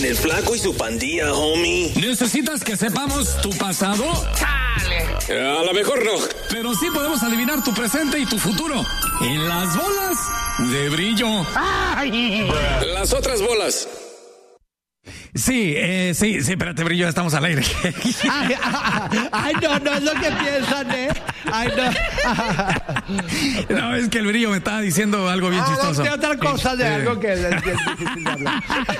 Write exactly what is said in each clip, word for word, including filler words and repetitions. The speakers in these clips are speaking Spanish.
en el Flaco y su pandilla, homie. ¿Necesitas que sepamos tu pasado? ¡Chale! A lo mejor no. Pero sí podemos adivinar tu presente y tu futuro. En las bolas de brillo. ¡Ay! Las otras bolas. Sí, eh, sí, sí, espérate, Brillo, ya estamos al aire. Ay, ay, no, no es lo que piensan, ¿eh? Ay, no. No, es que el Brillo me estaba diciendo algo bien ah, chistoso. No, otra cosa de eh, algo que es, es difícil de hablar.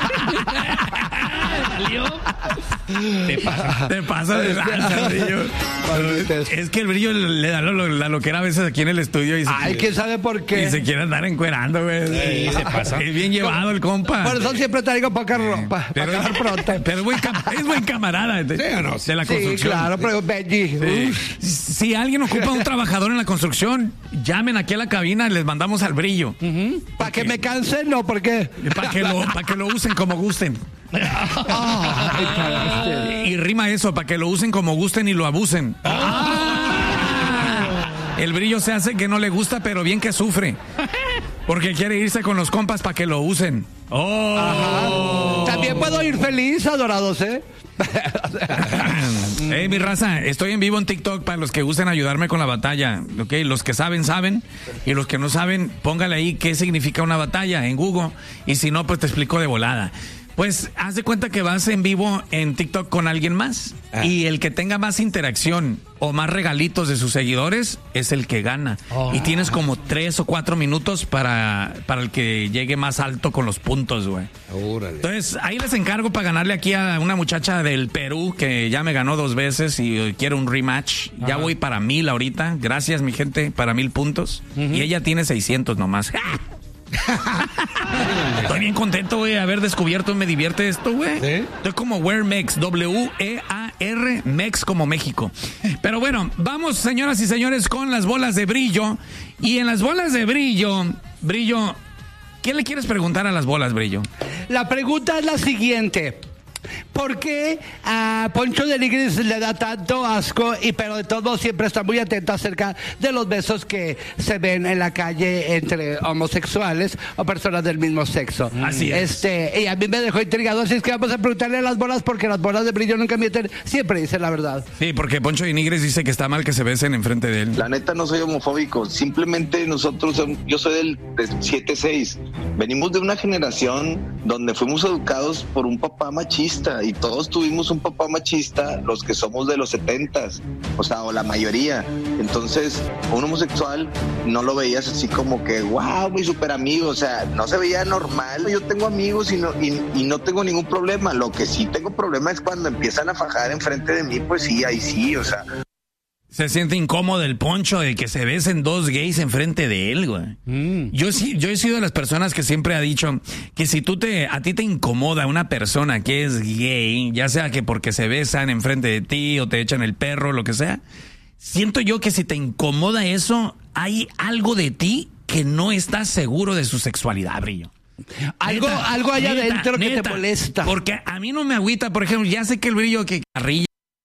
Te pasa, te pasa de lanza, Brillo. Es que el Brillo le da lo, lo, la loquera a veces aquí en el estudio. Y se Ay, quiere, ¿quién sabe por qué? Y se quiere andar encuerando, güey. Sí, se pasa. Es bien llevado el compa. Por eso siempre traigo poca ropa. Pero, para pronto. pero es, buen, es buen camarada de, ¿Sí o no? de la Sí, construcción. claro, pero Benji. Sí. Si alguien ocupa un trabajador en la construcción, llamen aquí a la cabina, les mandamos al Brillo. Uh-huh. ¿Para que me cansen? No, ¿por qué? Para que, lo, pa que lo usen como gusten. Y rima eso, para que lo usen como gusten y lo abusen. El Brillo se hace que no le gusta, pero bien que sufre. Porque quiere irse con los compas para que lo usen. Oh. También puedo ir feliz, adorados, ¿eh? Hey, mi raza, estoy en vivo en TikTok para los que gusten ayudarme con la batalla. Okay, los que saben, saben. Y los que no saben, póngale ahí qué significa una batalla en Google. Y si no, pues te explico de volada. Pues haz de cuenta que vas en vivo en TikTok con alguien más ah. y el que tenga más interacción o más regalitos de sus seguidores es el que gana. Oh. Y tienes como tres o cuatro minutos para, para el que llegue más alto con los puntos, güey. Entonces, ahí les encargo para ganarle aquí a una muchacha del Perú que ya me ganó dos veces y quiere un rematch. Ajá. Ya voy para mil ahorita. Gracias, mi gente, para mil puntos. Uh-huh. Y ella tiene seiscientos nomás. Estoy bien contento, güey, haber descubierto, me divierte esto, güey. ¿Sí? Estoy como Wear Mex, W E A R, Mex como México. Pero bueno, vamos, señoras y señores, con las bolas de Brillo. Y en las bolas de Brillo, Brillo, ¿qué le quieres preguntar a las bolas, Brillo? La pregunta es la siguiente. ¿Por qué a Poncho de Nigris le da tanto asco y pero de todo siempre está muy atento acerca de los besos que se ven en la calle entre homosexuales o personas del mismo sexo? Así es. Este, y a mí me dejó intrigado, así es que vamos a preguntarle a las bolas porque las bolas de Brillo nunca mienten, siempre dicen la verdad. Sí, porque Poncho de Nigris dice que está mal que se besen enfrente de él. La neta no soy homofóbico, simplemente nosotros, yo soy del, del siete seis, venimos de una generación donde fuimos educados por un papá machista. Y todos tuvimos un papá machista, los que somos de los setentas, o sea, o la mayoría. Entonces, un homosexual no lo veías así como que, wow, mi super amigo, o sea, no se veía normal. Yo tengo amigos y no, y, y no tengo ningún problema. Lo que sí tengo problema es cuando empiezan a fajar enfrente de mí, pues sí, ahí sí, o sea. Se siente incómodo el Poncho de que se besen dos gays enfrente de él, güey. Mm. Yo sí, yo he sido de las personas que siempre ha dicho que si tú te, a ti te incomoda una persona que es gay, ya sea que porque se besan enfrente de ti o te echan el perro, lo que sea, siento yo que si te incomoda eso, hay algo de ti que no estás seguro de su sexualidad, Brillo. Algo, neta, algo allá neta, adentro que neta, te molesta. Porque a mí no me agüita, por ejemplo, ya sé que el Brillo que carrilla,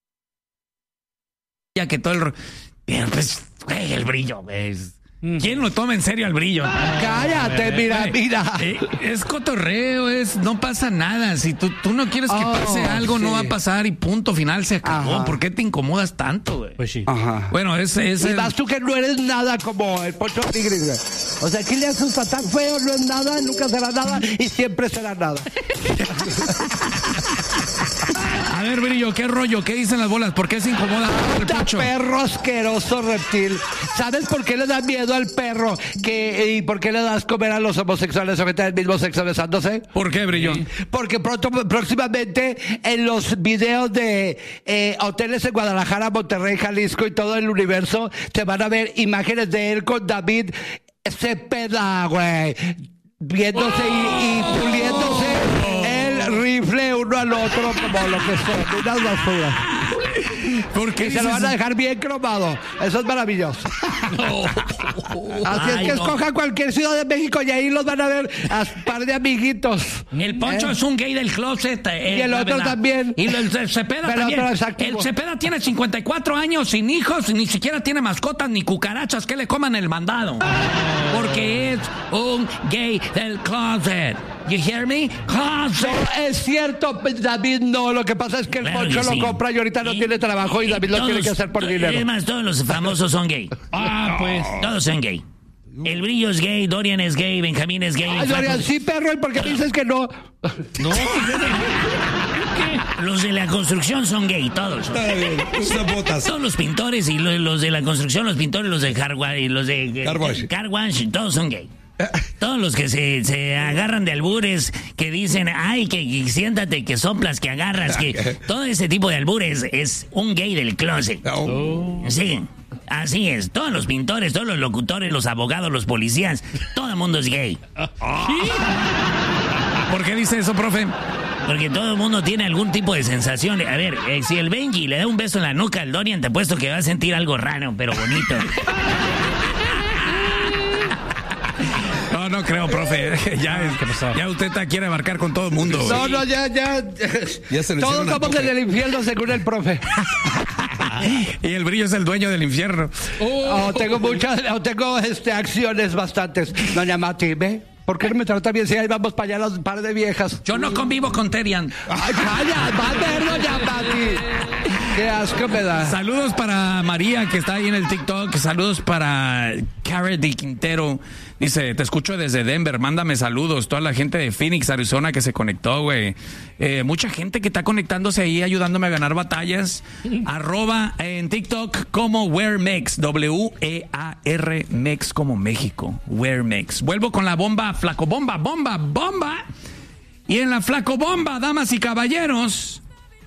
que todo el... Pero pues, güey, el Brillo, pues... ¿Quién lo toma en serio al Brillo? Cállate, mira, güey, mira. Eh, es cotorreo, es no pasa nada. Si tú, tú no quieres que oh, pase algo, sí. no va a pasar y punto final se acabó. Ajá. ¿Por qué te incomodas tanto, güey? Pues sí. Ajá. Bueno, es... es y el... más tú que no eres nada como el Poncho Tigres, güey. O sea, aquí le asusta tan feo, no es nada, nunca será nada y siempre será nada. A ver, Brillo, ¿qué rollo? ¿Qué dicen las bolas? ¿Por qué se incomoda el Poncho? Perro asqueroso reptil. ¿Sabes por qué le da miedo al perro? Que, ¿Y por qué le das comer a los homosexuales o que tienen el mismo sexo besándose? ¿Por qué, Brillo? Porque pronto, próximamente en los videos de eh, hoteles en Guadalajara, Monterrey, Jalisco y todo el universo se van a ver imágenes de él con David Cepeda, güey, viéndose oh. y, y puliéndose oh. el rifle uno al otro como lo que son, unas basuras. Porque y se lo van a dejar bien cromado. Eso es maravilloso. No. Así Ay, es que no. escojan cualquier ciudad de México y ahí los van a ver a par de amiguitos. El Poncho ¿Eh? es un gay del closet. Eh, y el otro verdad. también. Y el, el Cepeda Pero también. El Cepeda tiene cincuenta y cuatro años, sin hijos, ni siquiera tiene mascotas ni cucarachas que le coman el mandado. Porque es un gay del closet. You hear me? No, es cierto, David, no. Lo que pasa es que el Claro Poncho que lo sí. compra y ahorita no Y- tiene trabajo y David lo todos- tiene que hacer por dinero. Es más, todos los famosos son gay. Ah, pues. Todos son gay. El Brillo es gay, Dorian es gay, Benjamín es gay. Ay, el Flaco- Dorian, sí, perro, ¿y por qué dices que no? No. Los de la construcción son gay, todos. Está bien, usa botas. Todos los pintores y lo- los de la construcción, los pintores, los de car wash, y los de Car wash. car wash, todos son gay. Todos los que se, se agarran de albures, que dicen, ay, que, que siéntate, que soplas, que agarras, que todo ese tipo de albures es un gay del closet. Oh. Sí, así es. Todos los pintores, todos los locutores, los abogados, los policías, todo el mundo es gay. ¿Por qué dice eso, profe? Porque todo el mundo tiene algún tipo de sensación. A ver, eh, si el Benji le da un beso en la nuca al Dorian, te apuesto que va a sentir algo raro, pero bonito. No, no creo, profe. Ya, ya usted está- quiere abarcar con todo el mundo. No, güey. no, ya, ya. Ya se lo Todos hicieron estamos antojo. en el infierno según el profe. Y el Brillo es el dueño del infierno. Oh, tengo muchas, oh, tengo este, acciones bastantes. Doña Mati, ¿ve? ¿Por qué no me trata bien si ahí vamos para allá las par de viejas? Yo no convivo con Terian. Ay, calla, va a ver, doña Mati. Qué asco me da. Saludos para María, que está ahí en el TikTok. Saludos para Cara de Quintero. Dice, te escucho desde Denver, mándame saludos. Toda la gente de Phoenix, Arizona, que se conectó, güey. Eh, mucha gente que está conectándose ahí, ayudándome a ganar batallas. Arroba en TikTok como WearMex, W E A R Mex como México. WearMex. Vuelvo con la bomba, flaco bomba, bomba, bomba. Y en la flaco bomba, damas y caballeros...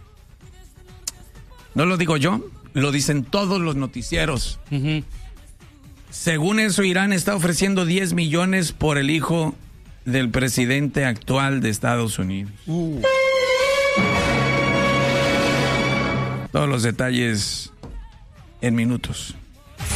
No lo digo yo, lo dicen todos los noticieros. Uh-huh. Según eso, Irán está ofreciendo diez millones por el hijo del presidente actual de Estados Unidos. Uh. Todos los detalles en minutos.